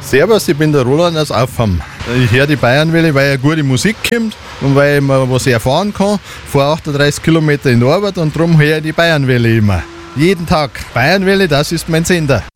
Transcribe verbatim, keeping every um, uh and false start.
Servus, ich bin der Roland aus Aufham. Ich höre die Bayernwelle, weil ja gute Musik kommt und weil man was erfahren kann. Ich fahre achtunddreißig Kilometer in die Arbeit und darum höre ich die Bayernwelle immer. Jeden Tag. Bayernwelle, das ist mein Sender.